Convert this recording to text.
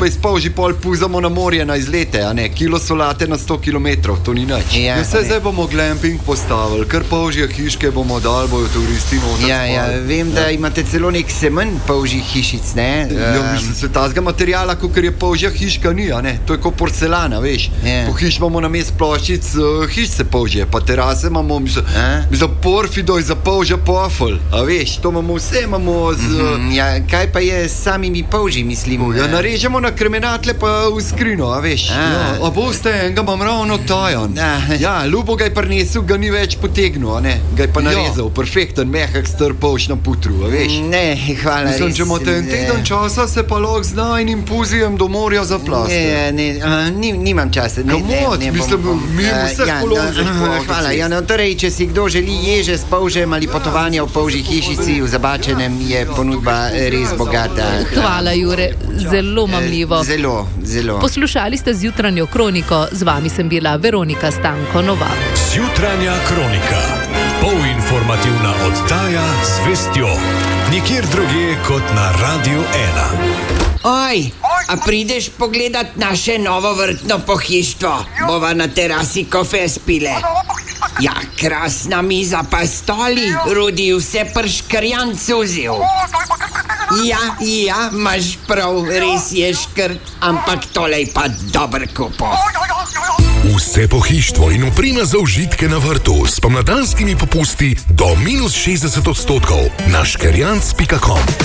pa iz polži pol puzamo na morje na izlete, a ne? Kilo solate na 100 km, to ni nič. Zdaj bomo glamping postavili, kar polžje hiške bomo dali, bojo turisti noter. Vem, da imate celo nek semen polžjih hišic, ne? Mislim, se tazga materijala, kakor je polžja hiška ni, a ne? To je kot porcelana, veš. Po hiš imamo namest ploščic, hišce polžje, pa terase imamo, za porfidoj, za polžja pofel, a veš, to imamo vse, imamo kaj pa je s samimi polži, mislim? Narežemo na kremenatle pa v skrino, a veš. A boste, enega imam ravno tajan. Ljubo ga je prinesel, ga ni več potegnil, a ne? Ga je pa narezal, perfekten, mehak, star polž na putru, a veš. Ne, hvala, res. Mislim, če imate en teden časa, se pa lahko z najnim puzijem do morja zaplaste. Nimam časa. Mi vseh položimo. Hvala, torej, če si kdo želi ježe s polžem ali potovanja v polžji hišici v Zabačenem, je ponudba res bogata. Hvala, Jure, zelo mamljivo. Zelo. Poslušali ste Zjutranjo kroniko, z vami sem bila Veronika Stanko Novak. Zjutranja kronika, polinformativna oddaja z vestjo, nikjer drugje kot na Radio 1. Oj, a prideš pogledat naše novo vrtno pohištvo? Bova na terasi kofe spile. Ja, krasna miza pa stoli, Rudi vse prškrjan cuzil. Ja, imaš prav, res je škrt, ampak tole je pa dober kupo. Vse pohištvo in oprema za užitke na vrtu s pomladanskimi popusti do -60% na škerjanc.com.